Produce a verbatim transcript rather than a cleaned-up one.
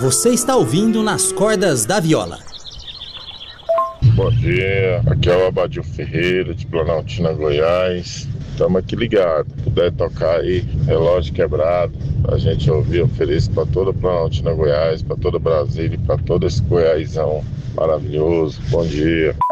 Você está ouvindo Nas Cordas da Viola. Bom dia, aqui é o Abadio Ferreira de Planaltina, Goiás. Estamos aqui ligados. Puder tocar aí, Relógio Quebrado, a gente ouvir, ofereço para toda Planaltina, Goiás, para toda Brasília, para todo esse Goiásão maravilhoso. Bom dia.